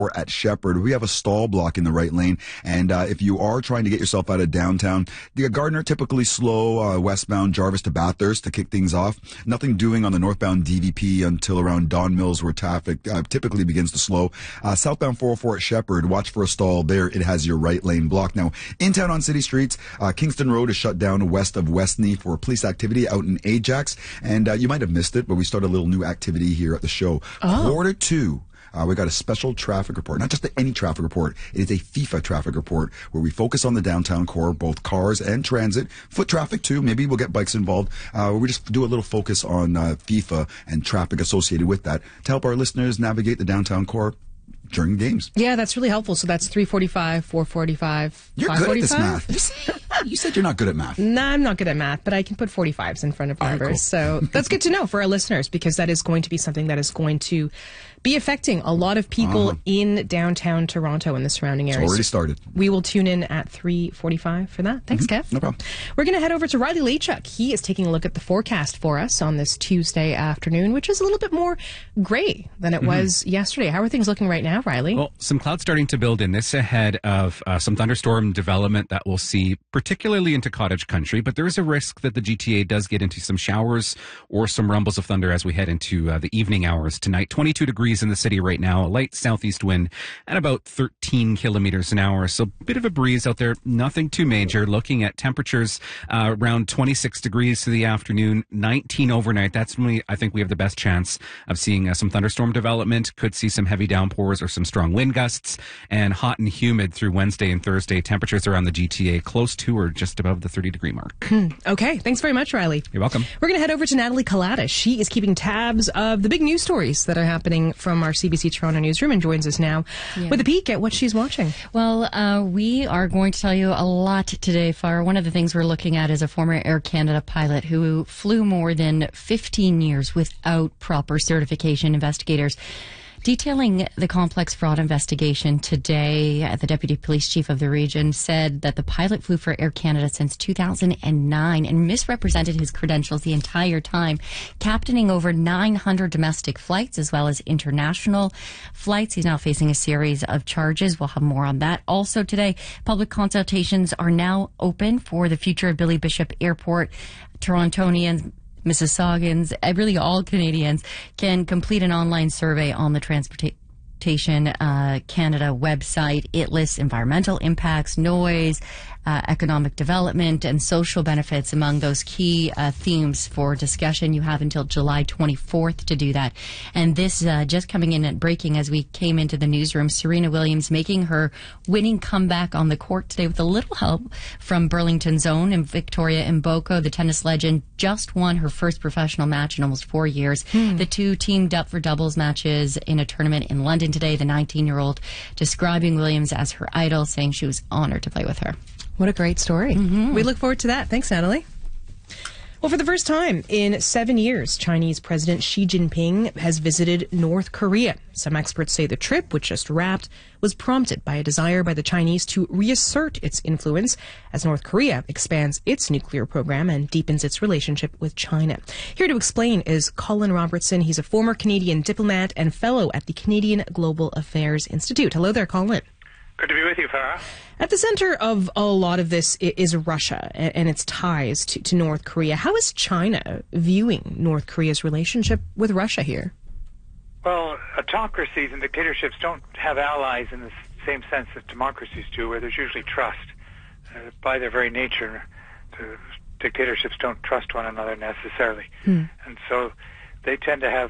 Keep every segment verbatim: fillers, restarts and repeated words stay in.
Or at Shepherd, we have a stall block in the right lane. And uh, if you are trying to get yourself out of downtown, the Gardner typically slow uh, westbound Jarvis to Bathurst to kick things off. Nothing doing on the northbound D V P until around Don Mills, where traffic uh, typically begins to slow. Uh, southbound four oh four at Shepherd, watch for a stall there. It has your right lane blocked. Now, in town on city streets, uh, Kingston Road is shut down west of Westney for police activity out in Ajax. And uh, you might have missed it, but we started a little new activity here at the show. Oh. Quarter two. Uh, we got a special traffic report, not just any traffic report. It is a FIFA traffic report where we focus on the downtown core, both cars and transit, foot traffic too. Maybe we'll get bikes involved. Uh, we just do a little focus on uh, FIFA and traffic associated with that to help our listeners navigate the downtown core during games. Yeah, that's really helpful. So that's three forty-five, four forty-five, You're good at this math. You said, you said you're not good at math. No, I'm not good at math, but I can put forty-fives in front of numbers. Right, cool. So that's good to know for our listeners, because that is going to be something that is going to be affecting a lot of people uh-huh. in downtown Toronto and the surrounding areas. It's already started. We will tune in at three forty-five for that. Thanks, Mm-hmm. Kev. No problem. We're going to head over to Riley Lachuk. He is taking a look at the forecast for us on this Tuesday afternoon, which is a little bit more gray than it Mm-hmm. was yesterday. How are things looking right now, Riley? Well, some clouds starting to build in. This ahead of uh, some thunderstorm development that we'll see, particularly into cottage country. But there is a risk that the G T A does get into some showers or some rumbles of thunder as we head into uh, the evening hours tonight. twenty-two degrees in the city right now. A light southeast wind at about thirteen kilometers an hour. So a bit of a breeze out there. Nothing too major. Looking at temperatures uh, around twenty-six degrees to the afternoon, nineteen overnight. That's when we, I think we have the best chance of seeing uh, some thunderstorm development. Could see some heavy downpours or some strong wind gusts, and hot and humid through Wednesday and Thursday. Temperatures around the G T A close to or just above the thirty degree mark. Okay. Thanks very much, Riley. You're welcome. We're going to head over to Natalie Kalata. She is keeping tabs of the big news stories that are happening from our C B C Toronto newsroom and joins us now Yeah. with a peek at what she's watching. Well, uh, we are going to tell you a lot today, Far. One of the things we're looking at is a former Air Canada pilot who flew more than fifteen years without proper certification. Investigators detailing the complex fraud investigation today. The deputy police chief of the region said that the pilot flew for Air Canada since two thousand nine and misrepresented his credentials the entire time, captaining over nine hundred domestic flights as well as international flights. He's now facing a series of charges. We'll have more on that. Also today, public consultations are now open for the future of Billy Bishop Airport. Torontonians, Mississauggans, uh, really all Canadians can complete an online survey on the Transportation uh, Canada website. It lists environmental impacts, noise, uh, economic development, and social benefits among those key uh, themes for discussion. You have until July twenty-fourth to do that. And this uh, just coming in and breaking as we came into the newsroom, Serena Williams making her winning comeback on the court today with a little help from Burlington's own and Victoria Mboko. The tennis legend just won her first professional match in almost four years. Hmm. The two teamed up for doubles matches in a tournament in London today. The nineteen-year-old describing Williams as her idol, saying she was honored to play with her. What a great story. Mm-hmm. We look forward to that. Thanks, Natalie. Well, for the first time in seven years, Chinese President Xi Jinping has visited North Korea. Some experts say the trip, which just wrapped, was prompted by a desire by the Chinese to reassert its influence as North Korea expands its nuclear program and deepens its relationship with China. Here to explain is Colin Robertson. He's a former Canadian diplomat and fellow at the Canadian Global Affairs Institute. Hello there, Colin. Good to be with you, Farah. At the center of a lot of this is Russia and its ties to, to North Korea. How is China viewing North Korea's relationship with Russia here? Well, autocracies and dictatorships don't have allies in the same sense that democracies do, where there's usually trust. Uh, by their very nature, the dictatorships don't trust one another necessarily. Hmm. And so they tend to have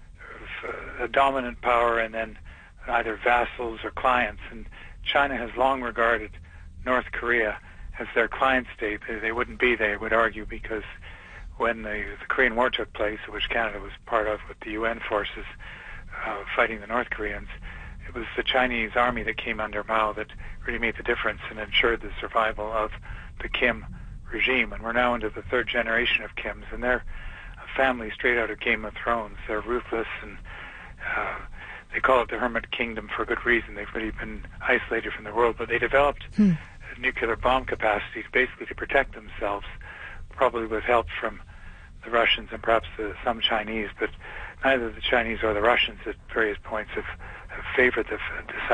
a dominant power and then either vassals or clients. And China has long regarded North Korea as their client state. They, they wouldn't be, they would argue, because when the, the Korean War took place, which Canada was part of with the U N forces uh, fighting the North Koreans, it was the Chinese army that came under Mao that really made the difference and ensured the survival of the Kim regime. And we're now into the third generation of Kims, and they're a family straight out of Game of Thrones. They're ruthless, and uh, they call it the Hermit Kingdom for good reason. They've really been isolated from the world, but they developed hmm. a nuclear bomb capacity basically to protect themselves, probably with help from the Russians and perhaps the, some Chinese, but neither the Chinese or the Russians at various points have, have favor the, the